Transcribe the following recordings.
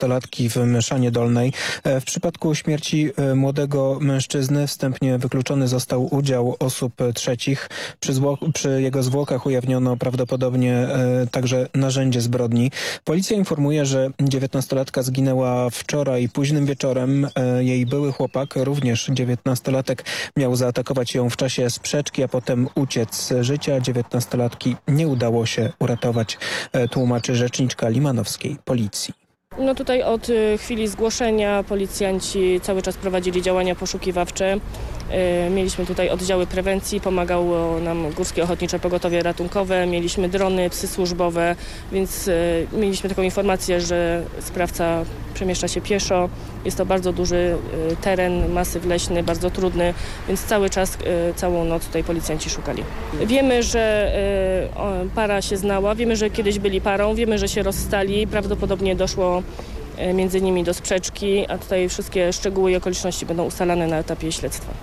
19-latki w Myszanie Dolnej. W przypadku śmierci młodego mężczyzny wstępnie wykluczony został udział osób trzecich. Przy jego zwłokach ujawniono prawdopodobnie także narzędzie zbrodni. Policja informuje, że 19-latka zginęła wczoraj późnym wieczorem. Jej były chłopak, również 19-latek, miał zaatakować ją w czasie sprzeczki, a potem uciec z życia. 19-latki nie udało się uratować, tłumaczy rzeczniczka limanowskiej policji. No tutaj od chwili zgłoszenia policjanci cały czas prowadzili działania poszukiwawcze. Mieliśmy tutaj oddziały prewencji, pomagało nam Górskie Ochotnicze Pogotowie Ratunkowe, mieliśmy drony, psy służbowe, więc mieliśmy taką informację, że sprawca przemieszcza się pieszo. Jest to bardzo duży teren, masyw leśny, bardzo trudny, więc cały czas, całą noc tutaj policjanci szukali. Wiemy, że para się znała, wiemy, że kiedyś byli parą, wiemy, że się rozstali, prawdopodobnie doszło między nimi do sprzeczki, a tutaj wszystkie szczegóły i okoliczności będą ustalane na etapie śledztwa.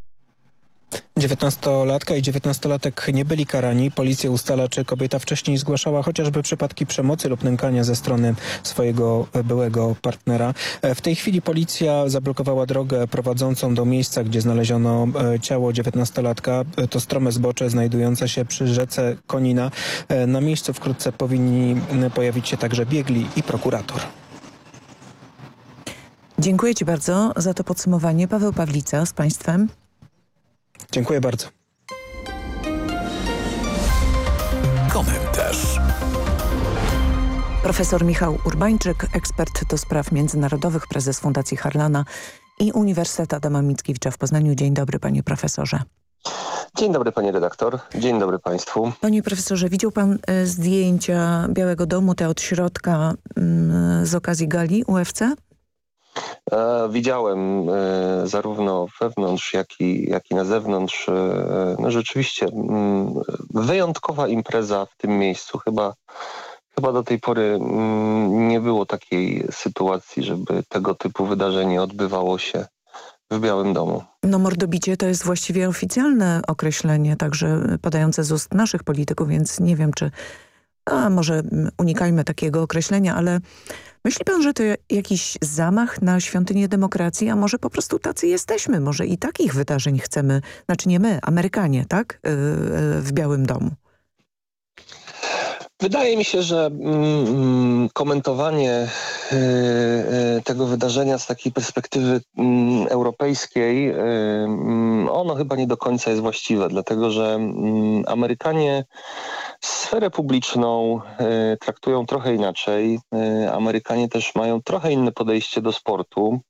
19-latka i 19-latek nie byli karani. Policja ustala, czy kobieta wcześniej zgłaszała chociażby przypadki przemocy lub nękania ze strony swojego byłego partnera. W tej chwili policja zablokowała drogę prowadzącą do miejsca, gdzie znaleziono ciało 19-latka. To strome zbocze znajdujące się przy rzece Konina. Na miejscu wkrótce powinni pojawić się także biegli i prokurator. Dziękuję Ci bardzo za to podsumowanie. Paweł Pawlica z Państwem. Dziękuję bardzo. Komentarz. Profesor Michał Urbańczyk, ekspert do spraw międzynarodowych, prezes Fundacji Harlana i Uniwersytet Adama Mickiewicza w Poznaniu. Dzień dobry, panie profesorze. Dzień dobry, pani redaktor. Dzień dobry państwu. Panie profesorze, widział pan zdjęcia Białego Domu, te od środka z okazji gali UFC? Widziałem zarówno wewnątrz, jak i na zewnątrz. No rzeczywiście wyjątkowa impreza w tym miejscu. Chyba do tej pory nie było takiej sytuacji, żeby tego typu wydarzenie odbywało się w Białym Domu. No mordobicie to jest właściwie oficjalne określenie, także padające z ust naszych polityków, więc nie wiem, czy... A może unikajmy takiego określenia, ale myśli pan, że to jakiś zamach na świątynię demokracji, a może po prostu tacy jesteśmy, może i takich wydarzeń chcemy, znaczy nie my, Amerykanie, tak? W Białym Domu. Wydaje mi się, że komentowanie tego wydarzenia z takiej perspektywy europejskiej, ono chyba nie do końca jest właściwe, dlatego że Amerykanie sferę publiczną traktują trochę inaczej. Amerykanie też mają trochę inne podejście do sportu.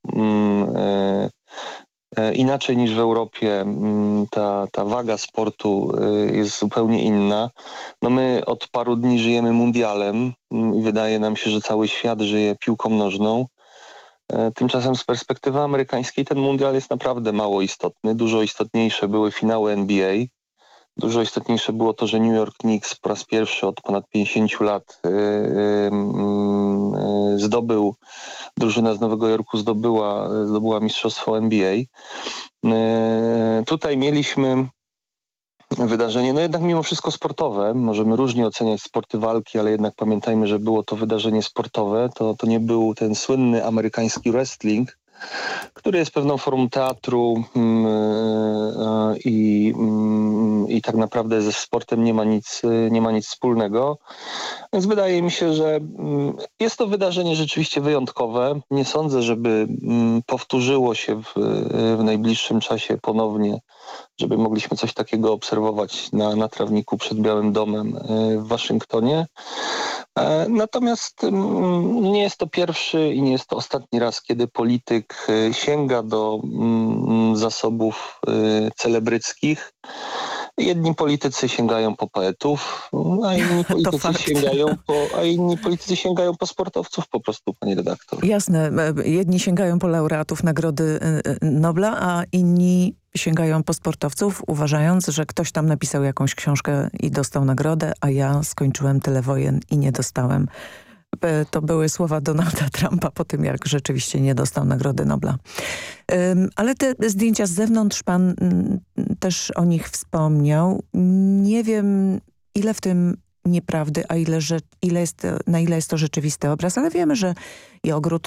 Inaczej niż w Europie ta waga sportu jest zupełnie inna. No my od paru dni żyjemy mundialem i wydaje nam się, że cały świat żyje piłką nożną. Tymczasem z perspektywy amerykańskiej ten mundial jest naprawdę mało istotny. Dużo istotniejsze były finały NBA. Dużo istotniejsze było to, że New York Knicks po raz pierwszy od ponad 50 lat drużyna z Nowego Jorku zdobyła mistrzostwo NBA. Tutaj mieliśmy wydarzenie, no jednak mimo wszystko sportowe. Możemy różnie oceniać sporty walki, ale jednak pamiętajmy, że było to wydarzenie sportowe. To nie był ten słynny amerykański wrestling, który jest pewną formą teatru i tak naprawdę ze sportem nie ma nic wspólnego. Więc wydaje mi się, że jest to wydarzenie rzeczywiście wyjątkowe. Nie sądzę, żeby powtórzyło się w najbliższym czasie ponownie, żeby mogliśmy coś takiego obserwować na trawniku przed Białym Domem w Waszyngtonie. Natomiast nie jest to pierwszy i nie jest to ostatni raz, kiedy polityk sięga do zasobów celebryckich. Jedni politycy sięgają po poetów, a inni politycy sięgają po sportowców po prostu, pani redaktor. Jasne, jedni sięgają po laureatów Nagrody Nobla, a inni sięgają po sportowców, uważając, że ktoś tam napisał jakąś książkę i dostał nagrodę, a ja skończyłem tyle wojen i nie dostałem. To były słowa Donalda Trumpa po tym, jak rzeczywiście nie dostał Nagrody Nobla. Ale te zdjęcia z zewnątrz, pan też o nich wspomniał. Nie wiem, ile w tym nieprawdy, a na ile jest to rzeczywisty obraz, ale wiemy, że i ogród